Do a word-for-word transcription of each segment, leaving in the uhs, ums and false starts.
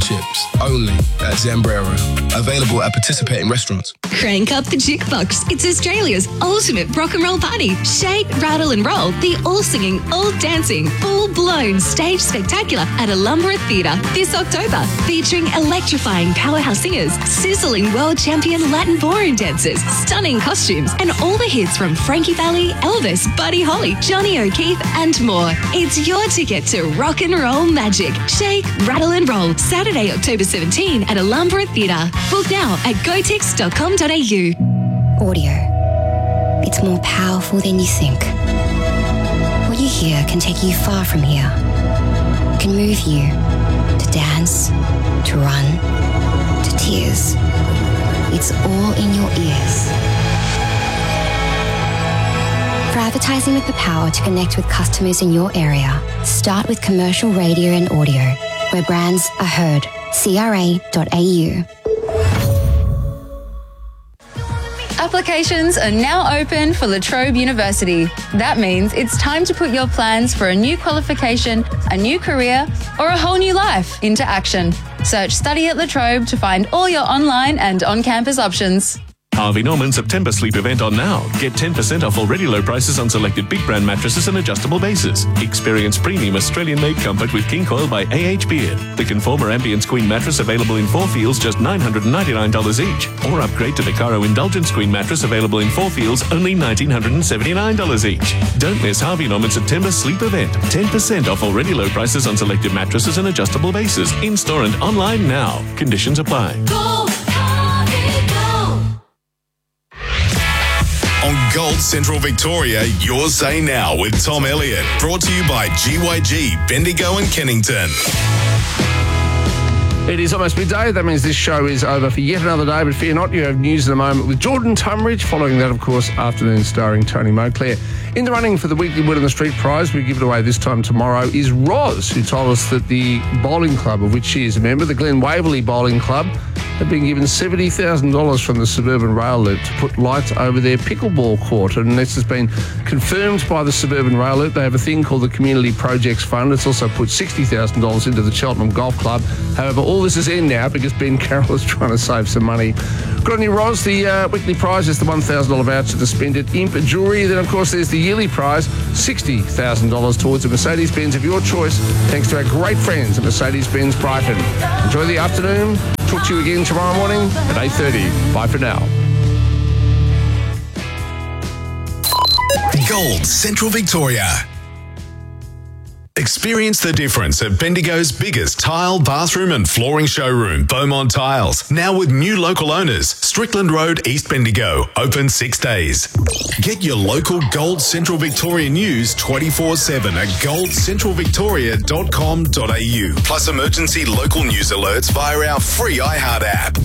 chips, only at Zambrero. Available at participating restaurants. Crank up the jukebox. It's Australia's ultimate rock and roll party. Shake, rattle and roll. The all-singing, all-dancing, full-blown stage spectacular at Alumbra Theatre this October. Featuring electrifying powerhouse singers, sizzling world champion Latin ballroom dancers, stunning costumes, and all the hits from Frankie Valli, Elvis, Buddy Holly, Johnny O'Keefe, and more. It's your ticket to rock and roll magic. Shake, rattle and roll. Saturday, October seventeenth at Alumbra Theatre. Book now at gotix dot com dot a u. Audio. It's more powerful than you think. What you hear can take you far from here. Can move you to dance, to run, to tears. It's all in your ears. For advertising with the power to connect with customers in your area, start with commercial radio and audio, where brands are heard. C R A dot A U. Applications are now open for La Trobe University. That means it's time to put your plans for a new qualification, a new career, or a whole new life into action. Search Study at La Trobe to find all your online and on-campus options. Harvey Norman September sleep event on now. Get ten percent off already low prices on selected big brand mattresses and adjustable bases. Experience premium Australian-made comfort with King Coil by A H Beard. The Conformer Ambience Queen mattress available in four feels, just nine hundred ninety-nine dollars each. Or upgrade to the Caro Indulgence Queen mattress available in four feels, only one thousand nine hundred seventy-nine dollars each. Don't miss Harvey Norman September sleep event. ten percent off already low prices on selected mattresses and adjustable bases. In-store and online now. Conditions apply. Go, Harvey, go. On Gold Central Victoria, your say now with Tom Elliott. Brought to you by G Y G, Bendigo and Kennington. It is almost midday. That means this show is over for yet another day, but fear not, you have news in a moment with Jordan Tumridge. Following that, of course, afternoon starring Tony Moclair. In the running for the weekly Word on the Street prize, we give it away this time tomorrow, is Roz, who told us that the bowling club of which she is a member, the Glen Waverley Bowling Club, have been given seventy thousand dollars from the Suburban Rail Loop to put lights over their pickleball court. And this has been confirmed by the Suburban Rail Loop. They have a thing called the Community Projects Fund. It's also put sixty thousand dollars into the Cheltenham Golf Club. However, all this is in now because Ben Carroll is trying to save some money. Good on you, Roz. The uh, weekly prize is the one thousand dollars voucher to spend at Imp Jewellery. Then, of course, there's the yearly prize, sixty thousand dollars towards a Mercedes-Benz of your choice, thanks to our great friends at Mercedes-Benz Brighton. Enjoy the afternoon. Talk to you again tomorrow morning at eight thirty. Bye for now. Gold Central Victoria. Experience the difference at Bendigo's biggest tile, bathroom and flooring showroom, Beaumont Tiles. Now with new local owners, Strickland Road, East Bendigo. Open six days. Get your local Gold Central Victoria news twenty-four seven at gold central victoria dot com dot a u. Plus emergency local news alerts via our free iHeart app.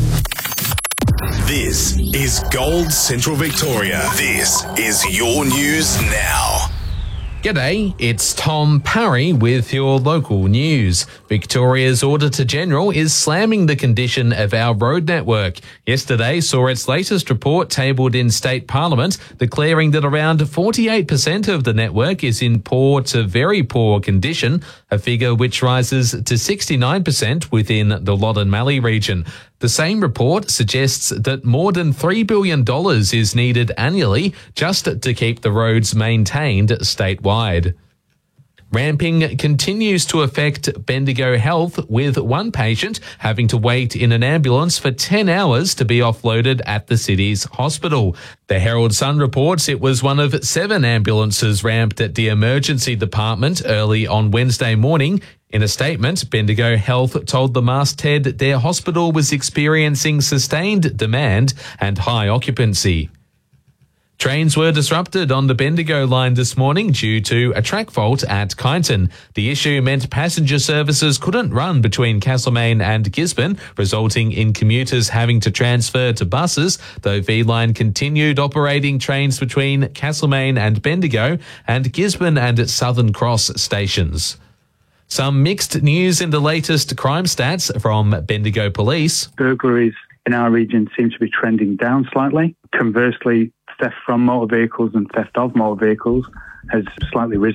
This is Gold Central Victoria. This is your news now. G'day, it's Tom Parry with your local news. Victoria's Auditor-General is slamming the condition of our road network. Yesterday saw its latest report tabled in State Parliament, declaring that around forty-eight percent of the network is in poor to very poor condition, a figure which rises to sixty-nine percent within the Loddon Mallee region. The same report suggests that more than three billion dollars is needed annually just to keep the roads maintained statewide. Ramping continues to affect Bendigo Health, with one patient having to wait in an ambulance for ten hours to be offloaded at the city's hospital. The Herald Sun reports it was one of seven ambulances ramped at the emergency department early on Wednesday morning. In a statement, Bendigo Health told the masthead their hospital was experiencing sustained demand and high occupancy. Trains were disrupted on the Bendigo line this morning due to a track fault at Kyneton. The issue meant passenger services couldn't run between Castlemaine and Gisborne, resulting in commuters having to transfer to buses, though V-Line continued operating trains between Castlemaine and Bendigo and Gisborne and Southern Cross stations. Some mixed news in the latest crime stats from Bendigo Police. Burglaries in our region seem to be trending down slightly. Conversely, theft from motor vehicles and theft of motor vehicles has slightly risen.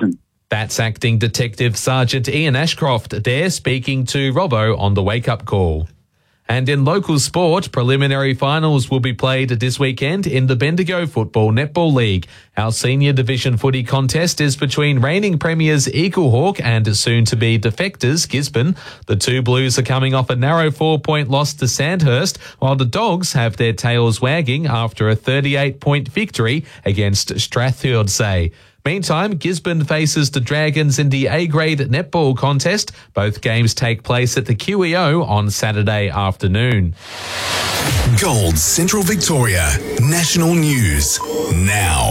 That's Acting Detective Sergeant Ian Ashcroft there speaking to Robbo on the wake-up call. And in local sport, preliminary finals will be played this weekend in the Bendigo Football Netball League. Our senior division footy contest is between reigning premiers Eaglehawk and soon-to-be defectors Gisborne. The two Blues are coming off a narrow four-point loss to Sandhurst, while the Dogs have their tails wagging after a thirty-eight point victory against Strathfieldsay. Meantime, Gisborne faces the Dragons in the A-grade netball contest. Both games take place at the Q E O on Saturday afternoon. Gold Central Victoria National News now.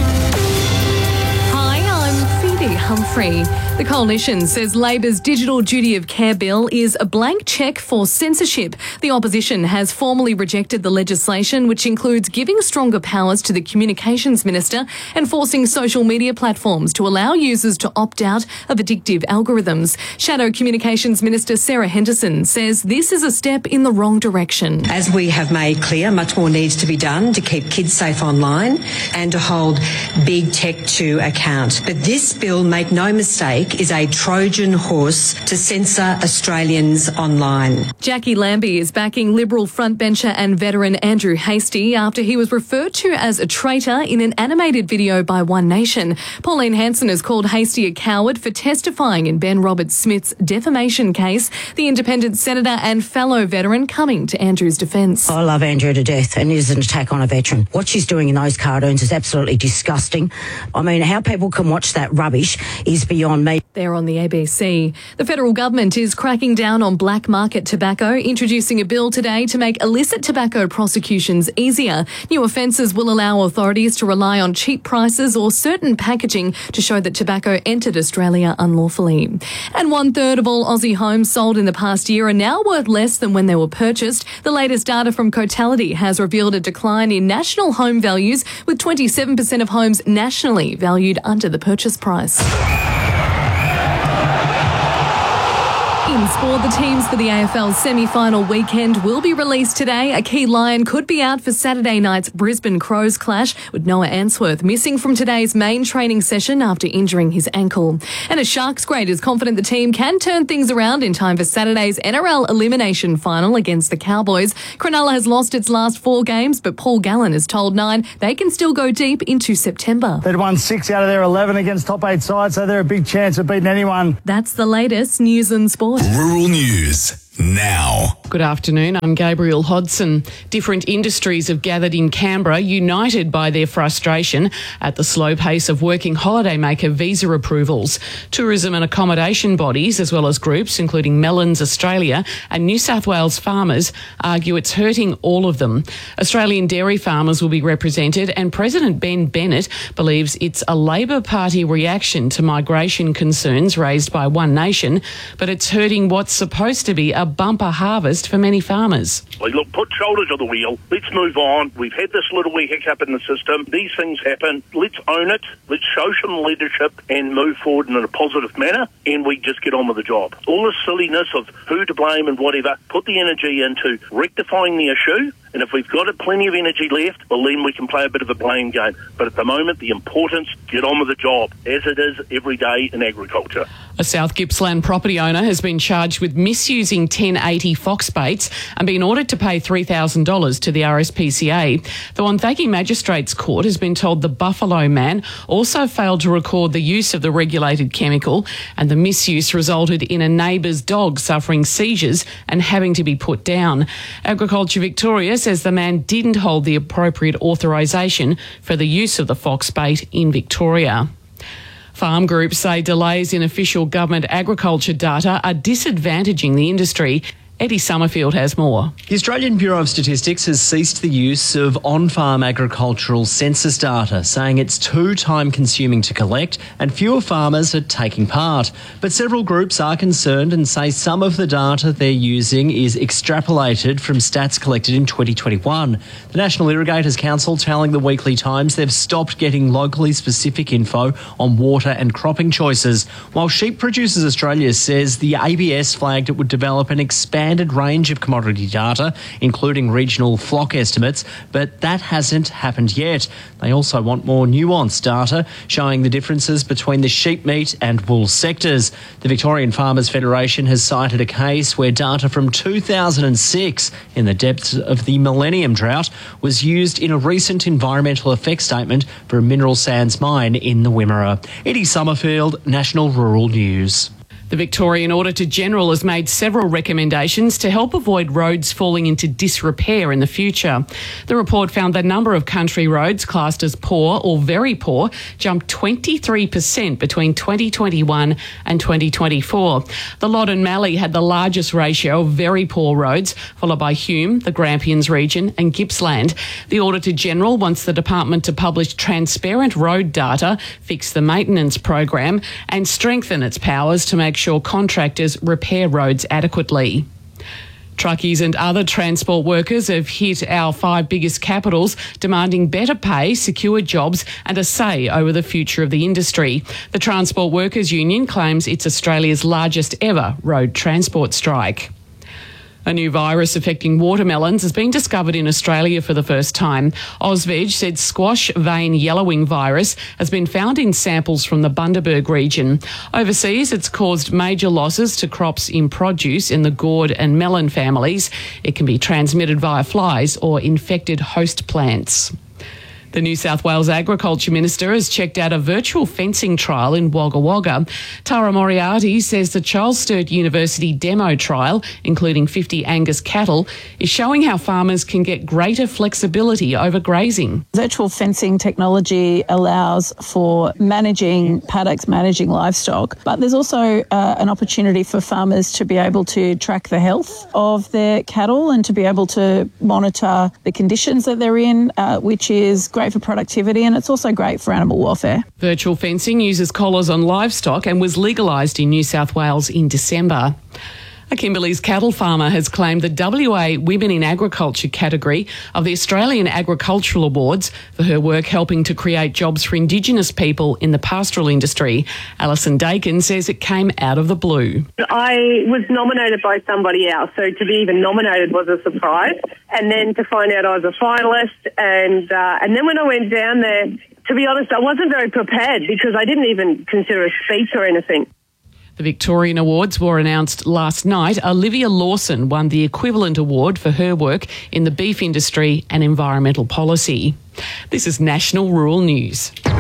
Hi, I'm Phoebe Humphrey. The Coalition says Labor's Digital Duty of Care Bill is a blank cheque for censorship. The opposition has formally rejected the legislation, which includes giving stronger powers to the Communications Minister and forcing social media platforms to allow users to opt out of addictive algorithms. Shadow Communications Minister Sarah Henderson says this is a step in the wrong direction. As we have made clear, much more needs to be done to keep kids safe online and to hold big tech to account. But this bill, make no mistake, is a Trojan horse to censor Australians online. Jackie Lambie is backing Liberal frontbencher and veteran Andrew Hastie after he was referred to as a traitor in an animated video by One Nation. Pauline Hanson has called Hastie a coward for testifying in Ben Roberts-Smith's defamation case. The independent senator and fellow veteran coming to Andrew's defence. I love Andrew to death, and it is an attack on a veteran. What she's doing in those cartoons is absolutely disgusting. I mean, how people can watch that rubbish is beyond me. There on the A B C. The federal government is cracking down on black market tobacco, introducing a bill today to make illicit tobacco prosecutions easier. New offences will allow authorities to rely on cheap prices or certain packaging to show that tobacco entered Australia unlawfully. And one third of all Aussie homes sold in the past year are now worth less than when they were purchased. The latest data from Cotality has revealed a decline in national home values, with twenty-seven percent of homes nationally valued under the purchase price. In sport, the teams for the A F L semi-final weekend will be released today. A key Lion could be out for Saturday night's Brisbane Crows clash, with Noah Answorth missing from today's main training session after injuring his ankle. And a Sharks great is confident the team can turn things around in time for Saturday's N R L elimination final against the Cowboys. Cronulla has lost its last four games, but Paul Gallen has told Nine they can still go deep into September. They'd won six out of their eleven against top eight sides, so they're a big chance of beating anyone. That's the latest news and sport. Rural News now. Good afternoon, I'm Gabriel Hodson. Different industries have gathered in Canberra, united by their frustration at the slow pace of working holidaymaker visa approvals. Tourism and accommodation bodies, as well as groups including Melons Australia and New South Wales farmers, argue it's hurting all of them. Australian dairy farmers will be represented, and President Ben Bennett believes it's a Labor Party reaction to migration concerns raised by One Nation, but it's hurting what's supposed to be a bumper harvest for many farmers. Like, look, put shoulder to the wheel. Let's move on. We've had this little wee hiccup in the system. These things happen. Let's own it. Let's show some leadership and move forward in a positive manner, and we just get on with the job. All the silliness of who to blame and whatever, put the energy into rectifying the issue. And if we've got plenty of energy left, well, then we can play a bit of a blame game. But at the moment, the importance, get on with the job, as it is every day in agriculture. A South Gippsland property owner has been charged with misusing ten eighty fox baits and been ordered to pay three thousand dollars to the R S P C A. The Wonthaggi Magistrates Court has been told the Buffalo man also failed to record the use of the regulated chemical, and the misuse resulted in a neighbour's dog suffering seizures and having to be put down. Agriculture Victoria says the man didn't hold the appropriate authorisation for the use of the fox bait in Victoria. Farm groups say delays in official government agriculture data are disadvantaging the industry. Eddie Summerfield has more. The Australian Bureau of Statistics has ceased the use of on-farm agricultural census data, saying it's too time-consuming to collect and fewer farmers are taking part. But several groups are concerned and say some of the data they're using is extrapolated from stats collected in twenty twenty-one. The National Irrigators Council telling the Weekly Times they've stopped getting locally specific info on water and cropping choices, while Sheep Producers Australia says the A B S flagged it would develop an expanded expanded range of commodity data, including regional flock estimates, but that hasn't happened yet. They also want more nuanced data showing the differences between the sheep meat and wool sectors. The Victorian Farmers Federation has cited a case where data from two thousand six, in the depths of the Millennium Drought, was used in a recent environmental effects statement for a mineral sands mine in the Wimmera. Eddie Summerfield, National Rural News. The Victorian Auditor-General has made several recommendations to help avoid roads falling into disrepair in the future. The report found the number of country roads classed as poor or very poor jumped twenty-three percent between twenty twenty-one and twenty twenty-four. The Loddon Mallee had the largest ratio of very poor roads, followed by Hume, the Grampians region and Gippsland. The Auditor-General wants the department to publish transparent road data, fix the maintenance program and strengthen its powers to make sure contractors repair roads adequately. Truckies and other transport workers have hit our five biggest capitals, demanding better pay, secure jobs and a say over the future of the industry. The Transport Workers Union claims it's Australia's largest ever road transport strike. A new virus affecting watermelons has been discovered in Australia for the first time. Ausveg said squash vein yellowing virus has been found in samples from the Bundaberg region. Overseas, it's caused major losses to crops in produce in the gourd and melon families. It can be transmitted via flies or infected host plants. The New South Wales Agriculture Minister has checked out a virtual fencing trial in Wagga Wagga. Tara Moriarty says the Charles Sturt University demo trial, including fifty Angus cattle, is showing how farmers can get greater flexibility over grazing. Virtual fencing technology allows for managing paddocks, managing livestock, but there's also uh, an opportunity for farmers to be able to track the health of their cattle and to be able to monitor the conditions that they're in, uh, which is great for productivity and it's also great for animal welfare. Virtual fencing uses collars on livestock and was legalised in New South Wales in December. A Kimberley's cattle farmer has claimed the W A Women in Agriculture category of the Australian Agricultural Awards for her work helping to create jobs for Indigenous people in the pastoral industry. Alison Dakin says it came out of the blue. I was nominated by somebody else, so to be even nominated was a surprise. And then to find out I was a finalist, and uh, and then when I went down there, to be honest, I wasn't very prepared because I didn't even consider a speech or anything. The Victorian Awards were announced last night. Olivia Lawson won the equivalent award for her work in the beef industry and environmental policy. This is National Rural News.